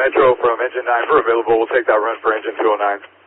Metro from engine 9 for available. We'll take that run for engine 209.